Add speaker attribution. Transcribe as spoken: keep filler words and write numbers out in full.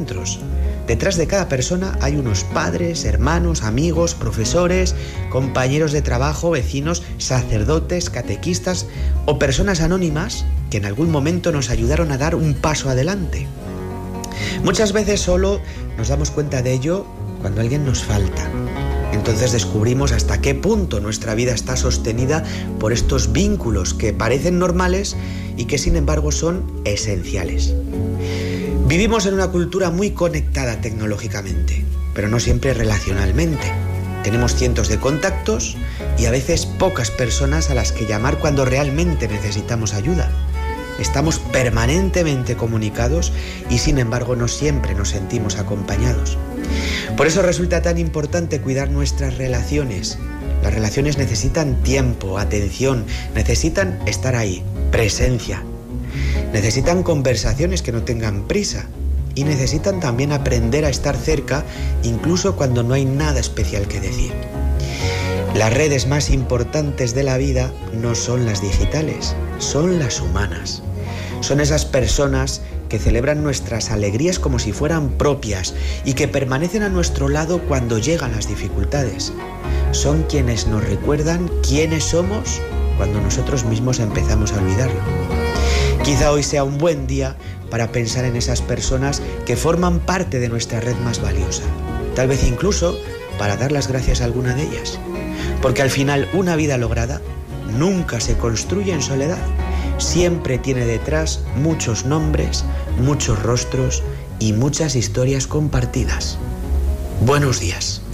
Speaker 1: nosotros. Detrás de cada persona hay unos padres, hermanos, amigos, profesores, compañeros de trabajo, vecinos, sacerdotes, catequistas o personas anónimas que en algún momento nos ayudaron a dar un paso adelante. Muchas veces solo nos damos cuenta de ello cuando alguien nos falta. Entonces descubrimos hasta qué punto nuestra vida está sostenida por estos vínculos que parecen normales y que sin embargo son esenciales. Vivimos en una cultura muy conectada tecnológicamente, pero no siempre relacionalmente. Tenemos cientos de contactos y a veces pocas personas a las que llamar cuando realmente necesitamos ayuda. Estamos permanentemente comunicados y sin embargo no siempre nos sentimos acompañados. Por eso resulta tan importante cuidar nuestras relaciones. Las relaciones necesitan tiempo, atención, necesitan estar ahí, presencia. Necesitan conversaciones que no tengan prisa y necesitan también aprender a estar cerca incluso cuando no hay nada especial que decir. Las redes más importantes de la vida no son las digitales, son las humanas. Son esas personas que celebran nuestras alegrías como si fueran propias y que permanecen a nuestro lado cuando llegan las dificultades. Son quienes nos recuerdan quiénes somos cuando nosotros mismos empezamos a olvidarlo. Quizá hoy sea un buen día para pensar en esas personas que forman parte de nuestra red más valiosa. Tal vez incluso para dar las gracias a alguna de ellas. Porque al final una vida lograda nunca se construye en soledad. Siempre tiene detrás muchos nombres, muchos rostros y muchas historias compartidas. Buenos días.